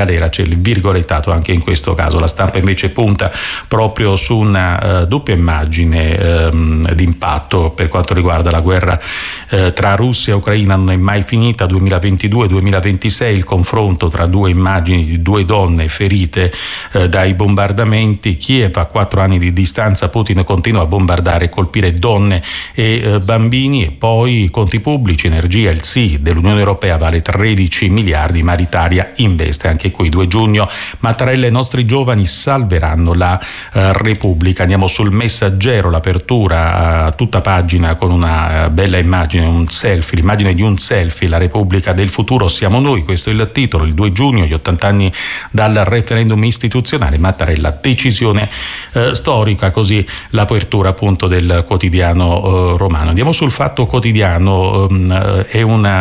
galera. C'è il virgolettato anche in questo caso. La Stampa invece punta proprio su una doppia immagine d'impatto per quanto riguarda la guerra tra Russia e Ucraina. Non è mai finita, 2022-2026, il confronto tra due immagini di due donne ferite dai bombardamenti. Kiev a 4 anni di distanza, Putin continua a bombardare e colpire donne e bambini. E poi conti pubblici, energia, il sì dell'Unione Europea vale 13 miliardi, ma l'Italia investe. Anche qui 2 giugno, Mattarella e i nostri giovani salveranno la Repubblica. Andiamo sul Messaggero, l'apertura a tutta pagina con una bella immagine, un selfie, l'immagine di un selfie, la Repubblica del futuro siamo noi, questo è il titolo. Il 2 giugno, gli 80 anni dal referendum istituzionale, Mattarella, decisione storica, così l'apertura appunto del quotidiano romano. Andiamo sul Fatto Quotidiano, è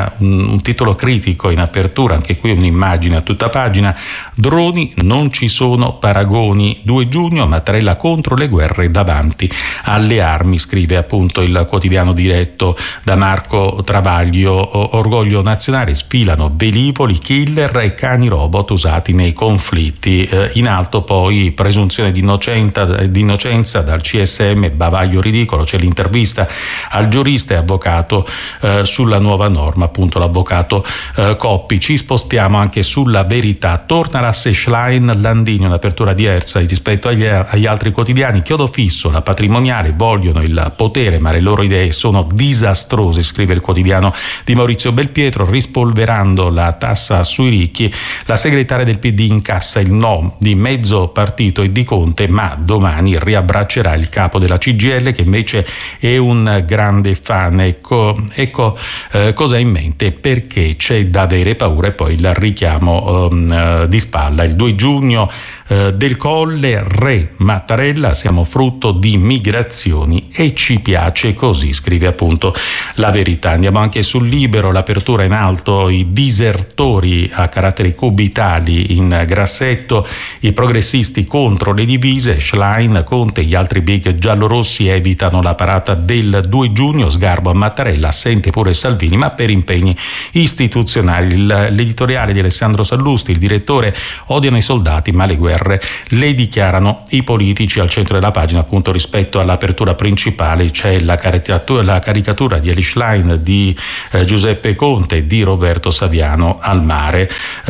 un titolo critico in apertura, anche qui un'immagine a tutta pagina, droni non ci sono paragoni, 2 giugno, Mattarella contro le guerre davanti alle armi, scrive appunto il quotidiano diretto da Marco Travaglio. Orgoglio nazionale, sfilano velivoli, killer e cani robot usati nei conflitti. In alto poi presunzione di innocenza dal CSM, bavaglio ridicolo. C'è l'intervista al giurista e avvocato sulla nuova norma, appunto l'avvocato Coppi. Ci spostiamo anche sulla Verità, torna l'asse Schlein Landini, un'apertura diversa rispetto agli altri quotidiani. Chiodo fisso, la patrimoniale, vogliono il potere ma le loro idee sono disastrose, scrive il quotidiano di Maurizio Belpietro. Rispolverando la tassa sui ricchi, la segretaria del PD incassa il no di mezzo partito e di Conte, ma domani riabbraccerà il capo della CGIL che invece è un grande fan. Ecco cosa ha in mente, perché c'è da avere paura. E poi il richiamo di spalla, il 2 giugno del Colle, re Mattarella, siamo frutto di migrazioni e ci piace così, scrive appunto la Verità. Andiamo anche sul Libero, l'apertura in alto, i disertori a caratteri cubitali in grassetto, i progressisti contro le divise, Schlein, Conte e gli altri big giallorossi evitano la parata del 2 giugno, sgarbo a Mattarella, assente pure Salvini ma per impegni istituzionali. L'editoriale di Alessandro Sallusti, il direttore, odiano i soldati ma le guerre le dichiarano i politici. Al centro della pagina appunto rispetto all'apertura principale c'è la caricatura di Eli Schlein, di Giuseppe Conte e di Roberto Saviano al mare,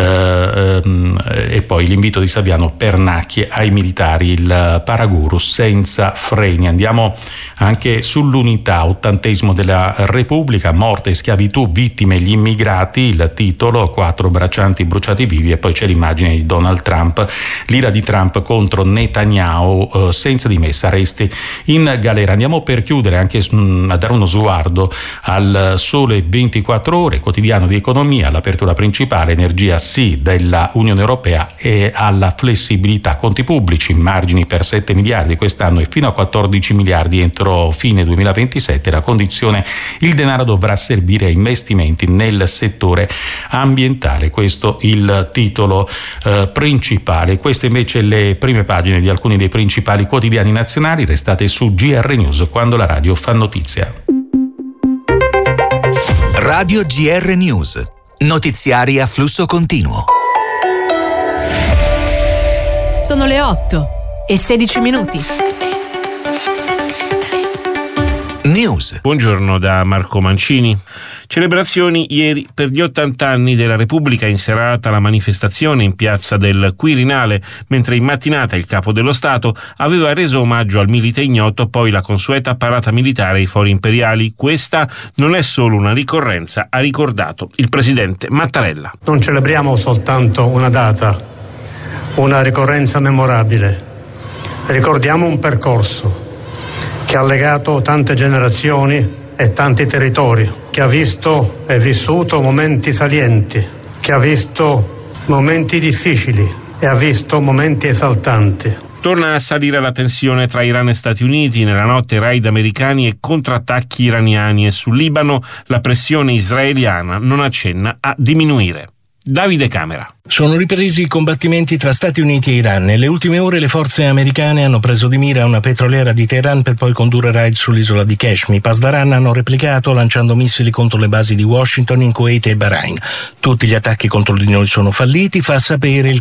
e poi l'invito di Saviano: pernacchie ai militari, il paragurus senza freni. Andiamo anche sull'Unità, 80° della Repubblica, morte e schiavitù, vittime gli immigrati, il titolo, 4 braccianti bruciati vivi. E poi c'è l'immagine di Donald Trump, l'ira di Trump contro Netanyahu, senza dimessa, resti in galera. Andiamo per chiudere anche a dare uno sguardo al Sole 24 Ore, quotidiano di economia, l'apertura principale, energia sì della Unione Europea e alla flessibilità, conti pubblici, margini per 7 miliardi quest'anno e fino a 14 miliardi entro fine 2027, la condizione: il denaro dovrà servire a investimenti nel settore ambientale. Questo il titolo principale. Queste invece le prime pagine di alcuni dei principali quotidiani nazionali. Restate su GR News, quando la radio fa notizia. Radio GR News, notiziari a flusso continuo. Sono le 8:16. News. Buongiorno da Marco Mancini. Celebrazioni ieri per gli 80 anni della Repubblica, in serata la manifestazione in piazza del Quirinale, mentre in mattinata il Capo dello Stato aveva reso omaggio al milite ignoto, poi la consueta parata militare ai fori imperiali. Questa non è solo una ricorrenza, ha ricordato il presidente Mattarella. Non celebriamo soltanto una data, una ricorrenza memorabile, ricordiamo un percorso che ha legato tante generazioni e tanti territori, che ha visto e vissuto momenti salienti, che ha visto momenti difficili e ha visto momenti esaltanti. Torna a salire la tensione tra Iran e Stati Uniti, nella notte raid americani e contrattacchi iraniani, e sul Libano la pressione israeliana non accenna a diminuire. Davide Camera. Sono ripresi i combattimenti tra Stati Uniti e Iran. Nelle ultime ore le forze americane hanno preso di mira una petroliera di Teheran per poi condurre raid sull'isola di Kashmir. I Pasdaran hanno replicato lanciando missili contro le basi di Washington, in Kuwait e Bahrain. Tutti gli attacchi contro di noi sono falliti, fa sapere il